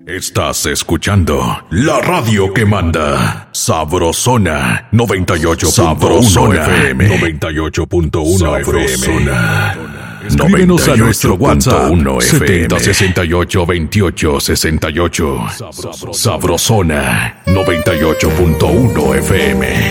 Estás escuchando la radio que manda. Sabrosona 98.1 FM. 98.1 FM. Escríbenos a nuestro WhatsApp 7068282868. Sabrosona 98.1 FM.